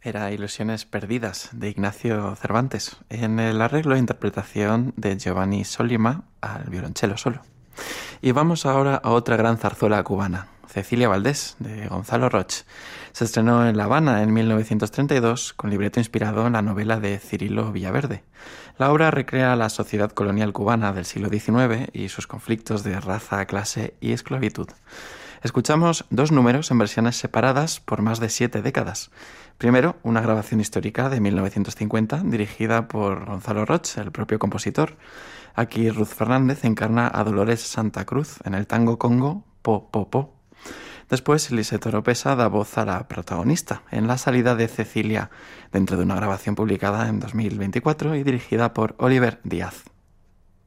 Era Ilusiones perdidas, de Ignacio Cervantes, en el arreglo e interpretación de Giovanni Sollima al violonchelo solo. Y vamos ahora a otra gran zarzuela cubana, Cecilia Valdés, de Gonzalo Roig. Se estrenó en La Habana en 1932 con libreto inspirado en la novela de Cirilo Villaverde. La obra recrea la sociedad colonial cubana del siglo XIX y sus conflictos de raza, clase y esclavitud. Escuchamos dos números en versiones separadas por más de 7 décadas. Primero, una grabación histórica de 1950 dirigida por Gonzalo Roig, el propio compositor. Aquí Ruth Fernández encarna a Dolores Santa Cruz en el tango congo Po Po Po. Después, Lisette Oropesa da voz a la protagonista en la salida de Cecilia, dentro de una grabación publicada en 2024 y dirigida por Oliver Díaz.